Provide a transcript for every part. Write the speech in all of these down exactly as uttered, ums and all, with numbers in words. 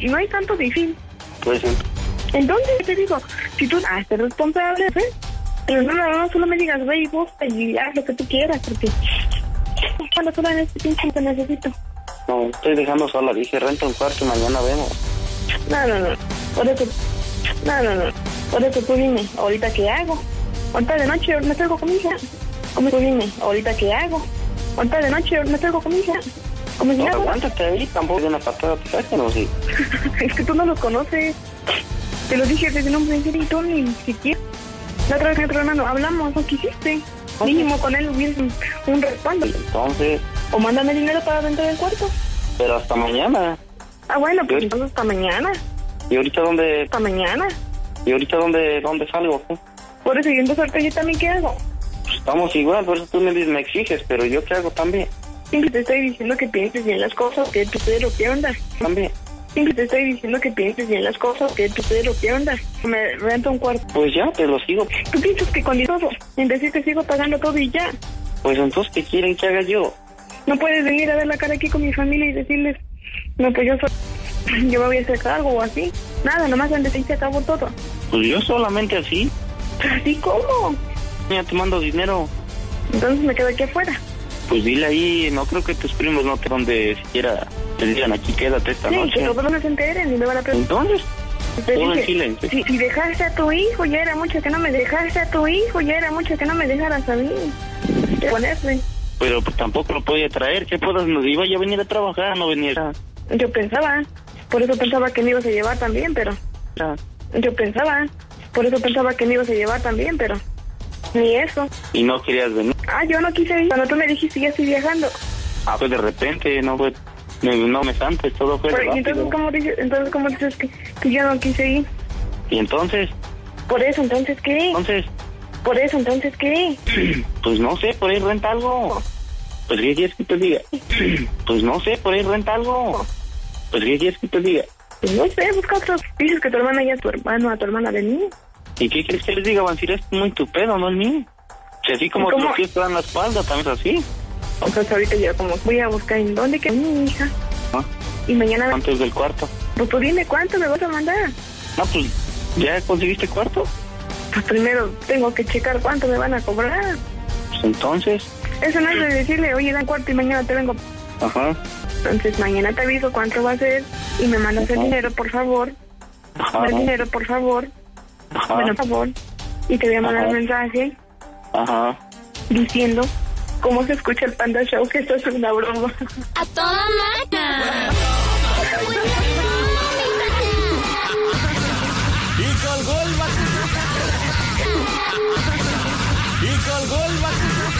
y no hay tanto difícil. Pues sí. Entonces, te digo, si tú hazte responsable, ¿eh? Pero no, no, no, solo me digas, ve y busca y haz lo que tú quieras, porque cuando solo en este pinche te necesito. No, estoy dejando sola, dije, renta un cuarto y mañana vemos. No, no, no, por eso, no, no, no, por eso tú dime, ¿ahorita qué hago? Ahorita de noche me salgo con mi hija. Como tú dime, ¿ahorita qué hago? Ahorita de noche me salgo con mi hija. Como si No, nada. aguántate ahí, tampoco de una patada te sacan, ¿o sí? Es que tú no los conoces. Te lo dije desde un principio y tú ni siquiera. La otra vez con otro hermano hablamos, ¿no quisiste? Mínimo con él hubiese un, un respaldo. Entonces... O mándame dinero para rentar el cuarto. Pero hasta mañana. Ah, bueno, pues entonces hasta mañana. ¿Y ahorita dónde...? Hasta mañana. ¿Y ahorita dónde, dónde salgo? ¿Qué? Por eso, y entonces ahorita yo también, ¿qué hago? Pues estamos igual, por eso tú me, dices, me exiges, pero ¿yo qué hago también? Siempre te estoy diciendo que pienses bien las cosas, que tú sé lo que onda. También. Siempre te estoy diciendo que pienses bien las cosas, que tú sé lo que onda. Me rento un cuarto. Pues ya, te lo sigo. ¿Tú piensas que con todo, en decir que sigo pagando todo y ya? Pues entonces, ¿qué quieren que haga yo? No puedes venir a ver la cara aquí con mi familia y decirles, no, pues yo soy, yo me voy a hacer cargo o así. Nada, nomás antes de ahí se acabó todo. Pues yo solamente así. ¿Así cómo? Ya te mando dinero. Entonces me quedo aquí afuera. Pues dile ahí, no creo que tus primos no te donde siquiera te digan aquí quédate esta sí, noche. Sí, que todos no se enteren y me van a preguntar. Entonces, te todo dije, en silencio. Si, si dejaste a tu hijo, ya era mucho que no me dejaste a tu hijo, ya era mucho que no me dejaras a mí. Ponerse. Pero pues tampoco lo podía traer, ¿qué puedas? Nos iba yo a venir a trabajar, no venir a... Yo pensaba, por eso pensaba que me ibas a llevar también, pero... Ah. Yo pensaba, por eso pensaba que me ibas a llevar también, pero... Ni eso. Y no querías venir. Ah, yo no quise ir. Cuando tú me dijiste ya estoy viajando. Ah, pues de repente, no fue... No me santes, todo fue Pero, rápido. entonces, ¿cómo dices, entonces, ¿cómo dices que, que yo no quise ir? ¿Y entonces? Por eso, entonces, ¿qué? Entonces... Por eso, entonces, ¿qué? Pues no sé, por ahí renta algo. Pues ¿qué quieres que te diga? Pues no sé, por ahí renta algo. Pues ¿qué quieres que te diga? Pues no sé, busca otros. Dices que tu hermana ya es tu hermano, a tu hermana de mí. ¿Y qué quieres que les diga, Vancir? Es muy tu pedo, no es mío. Si así como los pies te dan la espalda, también es así. Entonces ahorita yo como voy a buscar en dónde que mi hija. ¿Ah? Y mañana... ¿Cuánto es del cuarto? Pues tú dime cuánto me vas a mandar. No, pues, ¿ya conseguiste cuarto? Pues primero tengo que checar cuánto me van a cobrar. Pues entonces... Eso no es de decirle, oye, dan cuarto y mañana te vengo. Ajá. Entonces mañana te aviso cuánto va a ser y me mandas el dinero, por favor. Ajá. El dinero, por favor. Ajá. Bueno, por favor. Y te voy a mandar un mensaje. Ajá. Diciendo cómo se escucha el Panda Show, que esto es una broma. ¡A toda máquina! Y colgó el vato. Y colgó el vato.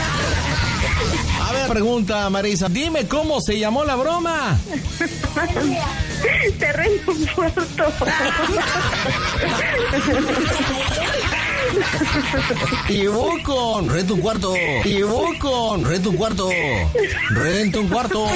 A ver, pregunta Marisa, dime cómo se llamó la broma. Te rento un cuarto. Y voy con rento un cuarto. Y voy con rento un cuarto. Rento un cuarto.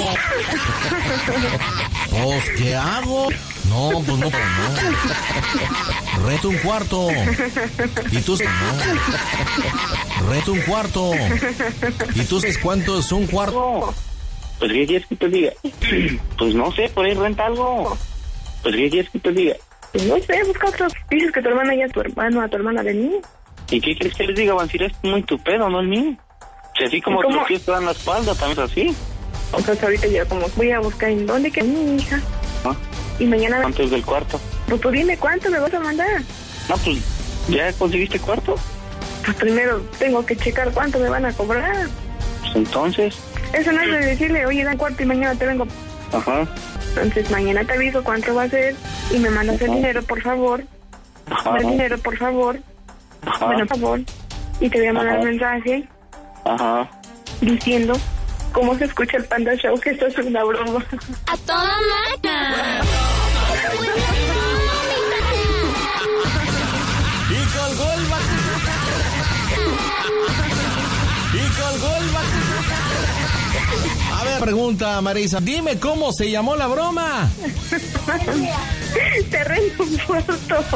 Pues, ¿qué hago? No, pues no, pues no. Rento un cuarto. Y tú, no. Rento un cuarto. ¿Y tú sabes cuánto es un cuarto? Pues ¿qué quieres que te diga? Pues no sé, por ahí renta algo. Pues ¿qué quieres que te diga? Pues no sé, busca otros. Dices que tu hermana ya es tu hermano, a tu hermana de mí. ¿Y qué quieres que les diga, Vancir? Es muy tu pedo, no es mío. Si así como los pies te dan la espalda, también es así. Entonces ahorita yo como voy a buscar en dónde que mi hija. ¿Ah? Y mañana... ¿Cuánto es del cuarto? Pues tú dime cuánto me vas a mandar. No, pues, ¿ya conseguiste cuarto? Pues primero tengo que checar cuánto me van a cobrar. Pues entonces... Eso no es de decirle, oye, dan cuarto y mañana te vengo. Ajá. Entonces mañana te aviso cuánto va a ser y me mandas Ajá. el dinero, por favor. Ajá. El dinero, por favor. Ajá. Bueno, por favor. Y te voy a mandar Ajá. un mensaje. Ajá. Diciendo cómo se escucha el Panda Show, que esto es una broma. ¡A toda máquina! Y colgó el vato. Y colgó el vato. A ver, pregunta Marisa, dime cómo se llamó la broma. Te rento un cuarto.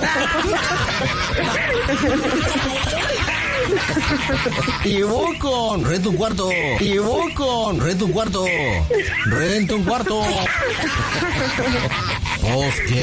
Y voy con rento un cuarto. Y voy con rento un cuarto. Rento un cuarto. Pues, ¿qué